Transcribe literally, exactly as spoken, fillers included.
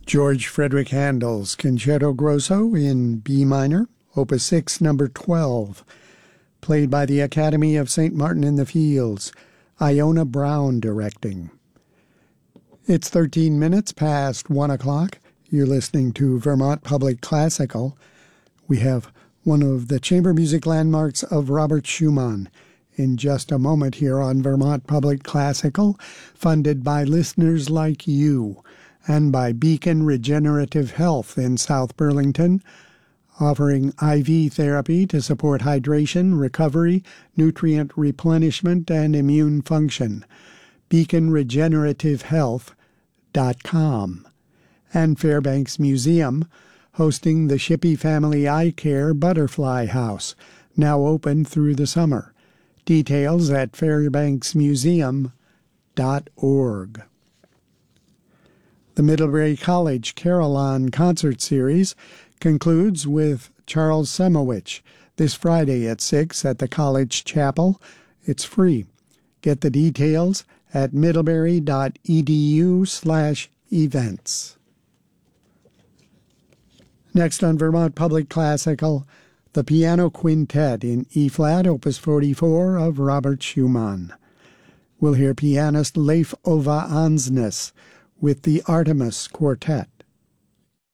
George Frederick Handel's Concerto Grosso in B minor, Opus six, number twelve, played by the Academy of Saint Martin in the Fields, Iona Brown directing. It's thirteen minutes past one o'clock. You're listening to Vermont Public Classical. We have one of the chamber music landmarks of Robert Schumann in just a moment here on Vermont Public Classical, funded by listeners like you and by Beacon Regenerative Health in South Burlington, offering I V therapy to support hydration, recovery, nutrient replenishment, and immune function. beacon regenerative health dot com. And Fairbanks Museum, hosting the Shippey Family Eye Care Butterfly House, now open through the summer. Details at fairbanks museum dot org. The Middlebury College Carillon Concert Series concludes with Charles Semowich this Friday at six at the College Chapel. It's free. Get the details at middlebury.edu slash events. Next on Vermont Public Classical, the Piano Quintet in E-flat, Opus forty-four of Robert Schumann. We'll hear pianist Leif Ove Ansnes with the Artemis Quartet.